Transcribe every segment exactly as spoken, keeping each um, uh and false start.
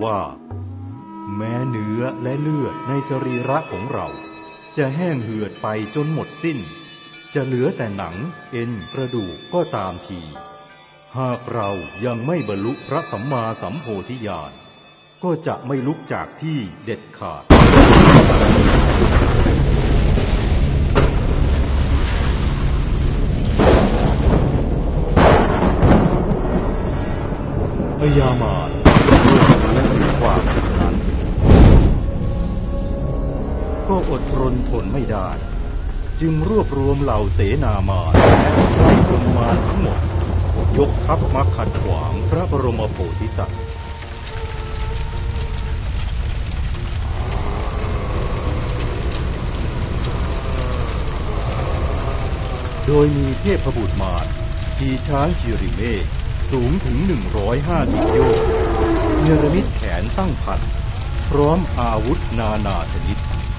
ว่าแม้เนื้อและเลือดในสรีระของเราจะแห้งเหือดไปจนหมดสิ้นจะเหลือแต่หนังเอ็นกระดูกก็ตามทีหากเรายังไม่บรรลุพระสัมมาสัมโพธิญาณก็จะไม่ลุกจากที่เด็ดขาดพญามารเมื่อรู้ถึงความนั้นก็อดรนทนไม่ได้จึงรวบรวมเหล่าเสนามารและไพร่พลมารทั้งหมดยกทัพมาขัดขวางพระบรมโพธิสัตว์โดยมีเทพบุตรมารขี่ช้างคิริเมฆสูงถึงหนึ่งร้อยห้าสิบโยชน์เนรมิตแขนตั้งพันพร้อมอาวุธนานาชนิด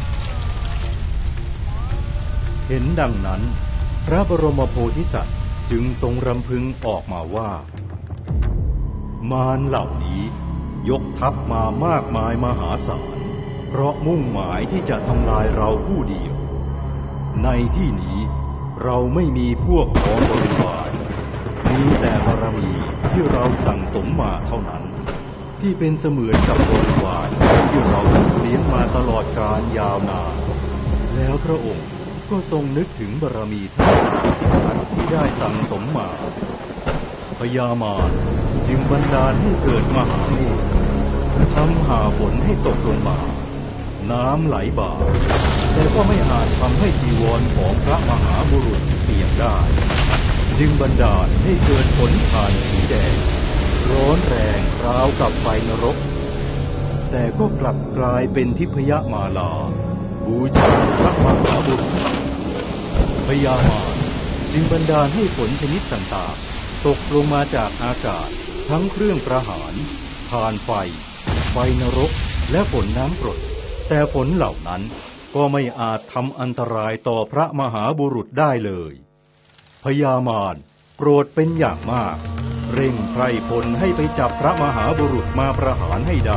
เห็นดังนั้นพระบรมโพธิสัตว์จึงทรงรำพึงออกมาว่ามารเหล่านี้ยกทัพมามากมายมหาศาลเพราะมุ่งหมายที่จะทำลายเราผู้เดียวในที่นี้เราไม่มีพวกของบริวารมีแต่บารมีที่เราสั่งสมมาเท่านั้นที่เป็นเสมือนกับบริวารที่เราเลี้ยงมาตลอดกาลยาวนานแล้วพระองค์ก็ทรงนึกถึงบารมีทั้งสามสิบทัศที่ได้สั่งสมมาพญามารจึงบันดาลให้เกิดมหาเมฆทำหาฝนให้ตกลงมาน้ำไหลบ่าแต่ก็ไม่อาจทำให้จีวรของพระมหาบุรุษเปียกได้จึงบันดาลให้เกิดฝนทานสีแดงร้อนแรงราวกับไฟนรกแต่ก็กลับกลายเป็นทิพยมาลาบูชาพระมหาบุรุษพญามารจึงบันดาลให้ฝนชนิดต่างๆตกลงมาจากอากาศทั้งเครื่องประหารทานไฟไฟนรกและฝนน้ำกรดแต่ฝนเหล่านั้นก็ไม่อาจทำอันตรายต่อพระมหาบุรุษได้เลยพญามารโกรธเป็นอย่างมากเร่งไพร่พลให้ไปจับพระมหาบุรุษมาประหารให้ได้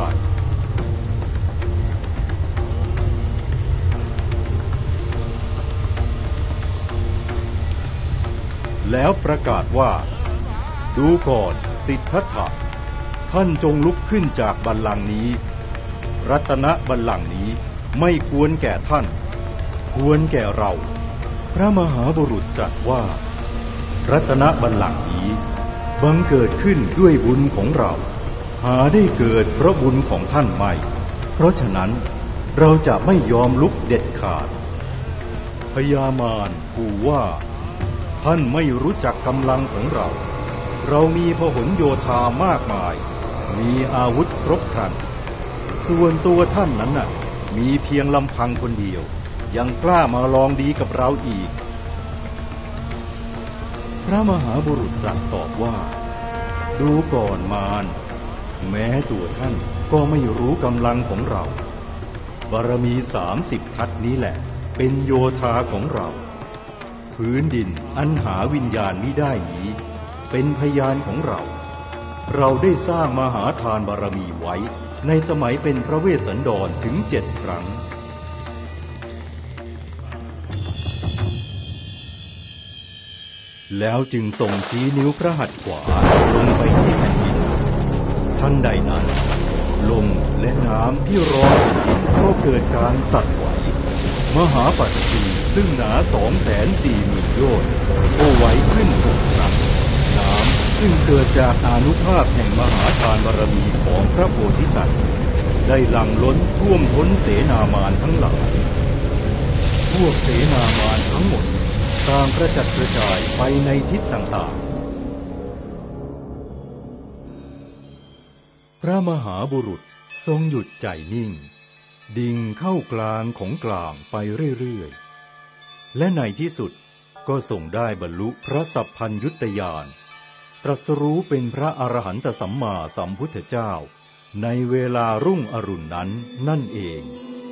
แล้วประกาศว่าดูก่อนสิทธัตถะท่านจงลุกขึ้นจากบัลลังก์นี้รัตนบัลลังก์นี้ไม่ควรแก่ท่านควรแก่เราพระมหาบุรุษตรัสว่ารัตนบัลลังก์นี้บังเกิดขึ้นด้วยบุญของเราหาได้เกิดเพราะบุญของท่านไม่เพราะฉะนั้นเราจะไม่ยอมลุกเด็ดขาดพญามารขู่ว่าท่านไม่รู้จักกำลังของเราเรามีพหลโยธามากมายมีอาวุธครบครันส่วนตัวท่านนั้นน่ะมีเพียงลำพังคนเดียวยังกล้ามาลองดีกับเราอีกพระมหาบุรุษตรัสตอบว่าดูก่อนมารแม้ตัวท่านก็ไม่รู้กำลังของเราบารมีสามสิบทัศนี้แหละเป็นโยธาของเราพื้นดินอันหาวิญญาณมิได้นี้เป็นพยานของเราเราได้สร้างมหาทานบารมีไว้ในสมัยเป็นพระเวสสันดรถึงเจ็ดครั้งแล้วจึงส่งชี้นิ้วพระหัตถ์ขวาลงไปที่แผ่นดินทันใดนั้นลมและน้ำที่ร้อนแผ่นดินก็เกิดการสั่นไหวมหาปัตตีซึ่งหนาสองแสนสี่หมื่นโยชน์ก็ไหวขึ้นทุกครั้งน้ำซึ่งเกิดจากอานุภาพแห่งมหาทานบารมีของพระโพธิสัตว์ได้หลั่งล้นท่วมท้นเสนามารทั้งหลายพวกเสนามารทั้งหมดต่างกระจัดกระจายไปในทิศต่างๆพระมหาบุรุษทรงหยุดใจนิ่งดิ่งเข้ากลางของกลางไปเรื่อยๆและในที่สุดก็ทรงได้บรรลุพระสัพพัญญุตญาณตรัสรู้เป็นพระอรหันตสัมมาสัมพุทธเจ้าในเวลารุ่งอรุณนั้นนั่นเอง